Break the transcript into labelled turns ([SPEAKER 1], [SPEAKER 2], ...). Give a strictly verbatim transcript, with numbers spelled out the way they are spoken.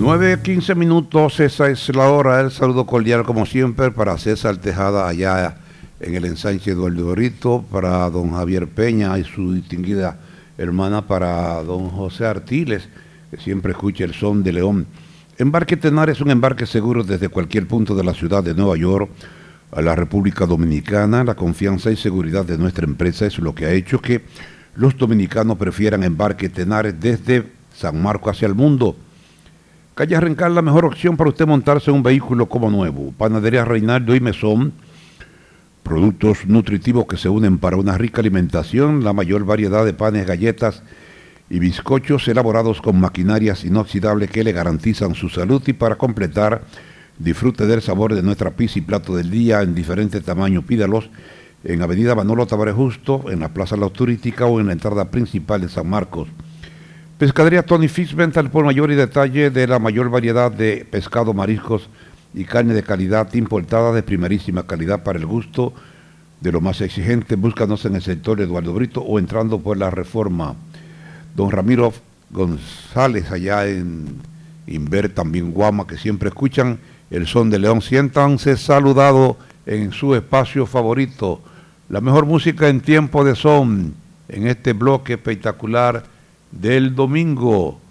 [SPEAKER 1] nueve quince minutos, esa es la hora. El saludo cordial como siempre para César Tejada allá en el ensanche Eduardo Brito, para don Javier Peña y su distinguida hermana, para don José Artiles, que siempre escucha el son de León. Embarque Tenar es un embarque seguro desde cualquier punto de la ciudad de Nueva York a la República Dominicana. La confianza y seguridad de nuestra empresa es lo que ha hecho que los dominicanos prefieran Embarque Tenar desde San Marcos hacia el mundo. Calle Rencal, la mejor opción para usted montarse en un vehículo como nuevo. Panadería Reinaldo y Mesón, productos nutritivos que se unen para una rica alimentación, la mayor variedad de panes, galletas y bizcochos elaborados con maquinarias inoxidables que le garantizan su salud. Y para completar, disfrute del sabor de nuestra pizza y plato del día en diferentes tamaños. Pídalos en Avenida Manolo Tavares Justo, en la Plaza La Turística o en la entrada principal de San Marcos. Pescadería Tony Fish, venta al por mayor y detalle de la mayor variedad de pescado, mariscos y carne de calidad importada de primerísima calidad para el gusto de lo más exigente. Búscanos en el sector Eduardo Brito o entrando por la Reforma. Don Ramiro González allá en Inver, también Guama, que siempre escuchan el son de León. Siéntanse saludados en su espacio favorito. La mejor música en tiempo de son en este bloque espectacular del domingo.